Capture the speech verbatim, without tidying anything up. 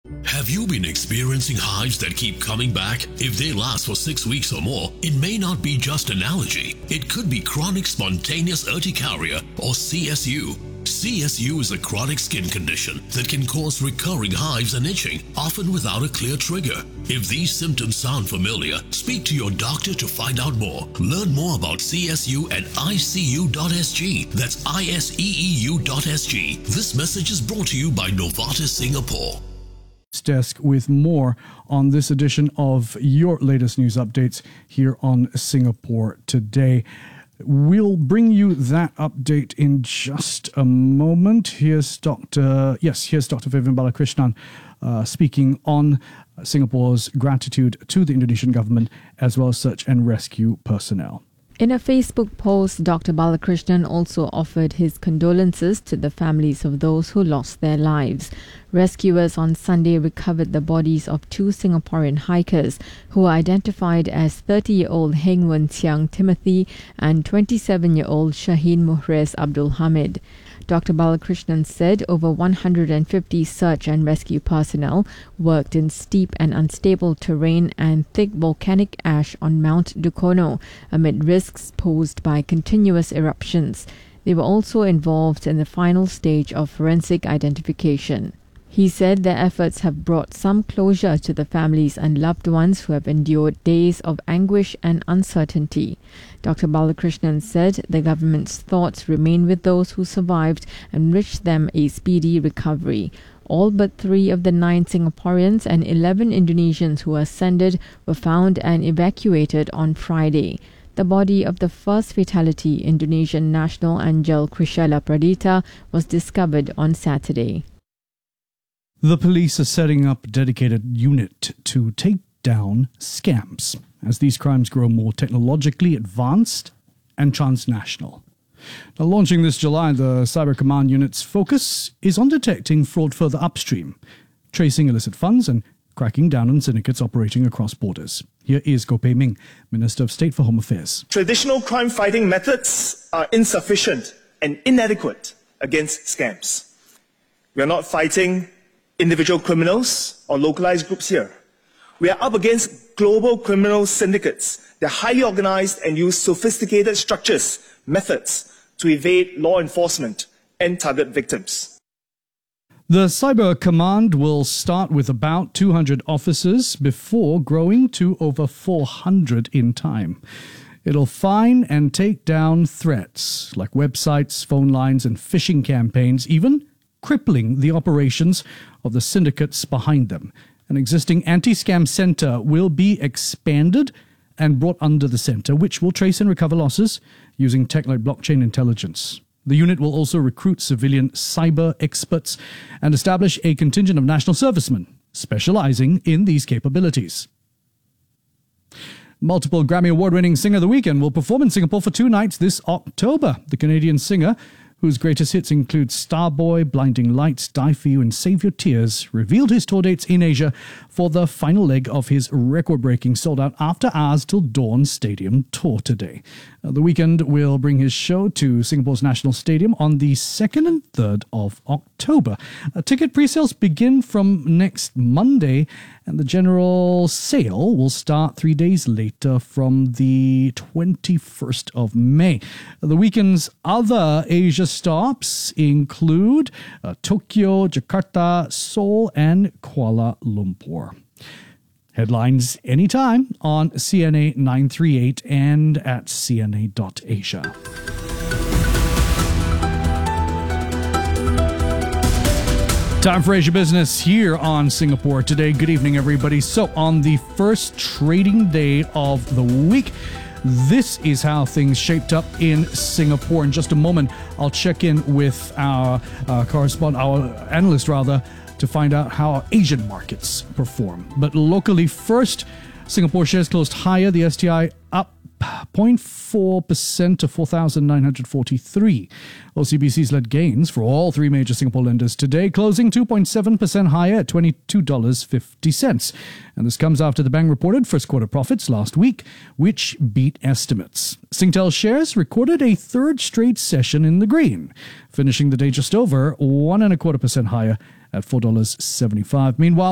Have you been experiencing hives that keep coming back? If they last for six weeks or more, it may not be just an allergy. It could be chronic spontaneous urticaria or C S U. C S U is a chronic skin condition that can cause recurring hives and itching, often without a clear trigger. If these symptoms sound familiar, speak to your doctor to find out more. Learn more about C S U at I C U dot S G. That's I S E E U dot S G. This message is brought to you by Novartis Singapore. Desk with more on this edition of your latest news updates here on Singapore Today. We'll bring you that update in just a moment. Here's Doctor Yes, here's Doctor Vivian Balakrishnan uh, speaking on Singapore's gratitude to the Indonesian government as well as search and rescue personnel. In a Facebook post, Doctor Balakrishnan also offered his condolences to the families of those who lost their lives. Rescuers on Sunday recovered the bodies of two Singaporean hikers who were identified as thirty-year-old Heng Wen Qiang Timothy and twenty-seven-year-old Shaheen Muhres Abdul Hamid. Doctor Balakrishnan said over one hundred fifty search and rescue personnel worked in steep and unstable terrain and thick volcanic ash on Mount Dukono amid risks posed by continuous eruptions. They were also involved in the final stage of forensic identification. He said their efforts have brought some closure to the families and loved ones who have endured days of anguish and uncertainty. Doctor Balakrishnan said the government's thoughts remain with those who survived and wished them a speedy recovery. All but three of the nine Singaporeans and eleven Indonesians who ascended were found and evacuated on Friday. The body of the first fatality, Indonesian national Anjel Krishela Pradita, was discovered on Saturday. The police are setting up a dedicated unit to take down scams as these crimes grow more technologically advanced and transnational. Now, launching this July, the Cyber Command Unit's focus is on detecting fraud further upstream, tracing illicit funds and cracking down on syndicates operating across borders. Here is Goh Pei Ming, Minister of State for Home Affairs. Traditional crime-fighting methods are insufficient and inadequate against scams. We are not fighting individual criminals or localized groups here. We are up against global criminal syndicates. They're highly organized and use sophisticated structures, methods to evade law enforcement and target victims. The Cyber Command will start with about two hundred officers before growing to over four hundred in time. It'll find and take down threats like websites, phone lines, and phishing campaigns, even crippling the operations of the syndicates behind them. An existing anti-scam centre will be expanded and brought under the centre, which will trace and recover losses using tech like blockchain intelligence. The unit will also recruit civilian cyber experts and establish a contingent of national servicemen specialising in these capabilities. Multiple Grammy Award-winning singer of the weekend will perform in Singapore for two nights this October. The Canadian singer, whose greatest hits include Starboy, Blinding Lights, Die For You and Save Your Tears, revealed his tour dates in Asia for the final leg of his record-breaking sold-out After Hours Till Dawn Stadium tour today. Uh, the Weeknd will bring his show to Singapore's National Stadium on the second and third of October. Uh, ticket pre-sales begin from next Monday, and the general sale will start three days later from the twenty-first of May. Uh, the Weeknd's other Asia stops include uh, Tokyo, Jakarta, Seoul, and Kuala Lumpur. Headlines anytime on C N A nine thirty-eight and at C N A dot asia. Time for Asia Business here on Singapore Today. Good evening, everybody. So on the first trading day of the week, this is how things shaped up in Singapore. In just a moment, I'll check in with our uh, correspondent, our analyst rather, to find out how our Asian markets perform. But locally first, Singapore shares closed higher. The S T I up zero point four percent to four thousand nine hundred forty-three. O C B C's led gains for all three major Singapore lenders today, closing two point seven percent higher at twenty-two dollars and fifty cents. And this comes after the bank reported first quarter profits last week, which beat estimates. Singtel shares recorded a third straight session in the green, finishing the day just over one and a quarter percent higher at four dollars and seventy-five. Meanwhile,